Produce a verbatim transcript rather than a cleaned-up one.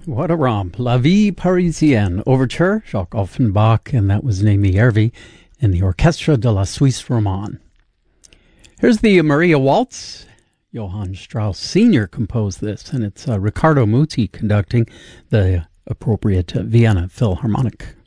What a romp. La Vie Parisienne Overture, Jacques Offenbach, and that was Naomi Hervey in the Orchestre de la Suisse Romande. Here's the Maria Waltz. Johann Strauss Senior composed this, and it's uh, Riccardo Muti conducting the appropriate uh, Vienna Philharmonic.